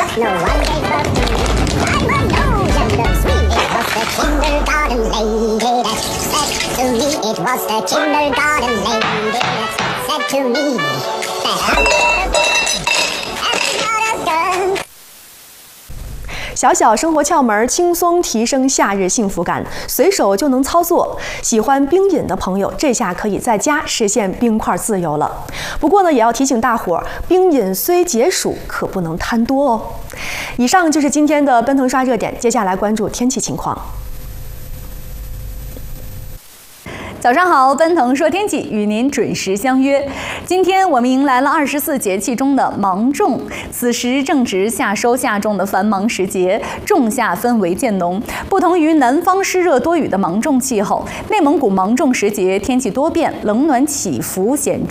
no one gave birth to me. I'm a Norwegian loves me. It was the kindergarten lady that said to me. It was the kindergarten lady that said to me that I'm not a girl. 小小生活窍门，轻松提升夏日幸福感，随手就能操作。喜欢冰饮的朋友，这下可以在家实现冰块自由了。不过呢，也要提醒大伙儿，冰饮虽解暑，可不能贪多哦。以上就是今天的奔腾刷热点，接下来关注天气情况。 早上好，奔腾说天气与您准时相约。今天我们迎来了24节气中的芒种，此时正值夏收夏种的繁忙时节，仲夏氛围渐浓。不同于南方湿热多雨的芒种气候，内蒙古芒种时节天气多变，冷暖起伏显著。